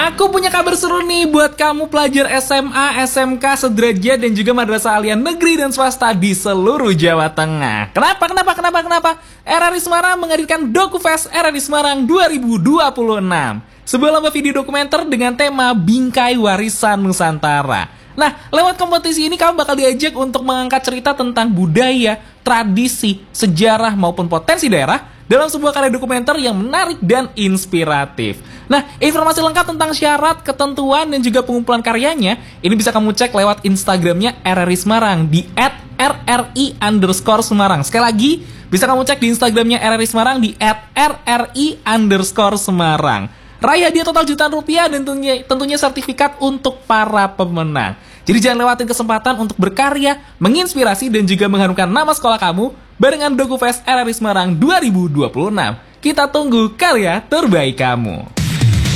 Aku punya kabar seru nih buat kamu pelajar SMA, SMK, sederajat dan juga madrasah aliyah negeri dan swasta di seluruh Jawa Tengah. Kenapa? RRI Semarang menghadirkan DokuFest RRI Semarang 2026. Sebuah lomba video dokumenter dengan tema Bingkai Warisan Nusantara. Nah, lewat kompetisi ini kamu bakal diajak untuk mengangkat cerita tentang budaya, tradisi, sejarah maupun potensi daerah dalam sebuah karya dokumenter yang menarik dan inspiratif. Nah, informasi lengkap tentang syarat, ketentuan, dan juga pengumpulan karyanya ini bisa kamu cek lewat Instagramnya RRI Semarang di @rri_Semarang. Sekali lagi, bisa kamu cek di Instagramnya RRI Semarang di @rri_Semarang. Raih hadiah total jutaan rupiah dan tentunya sertifikat untuk para pemenang. Jadi jangan lewatin kesempatan untuk berkarya, menginspirasi dan juga mengharumkan nama sekolah kamu barengan DokuFest RRI Semarang 2026. Kita tunggu karya terbaik kamu.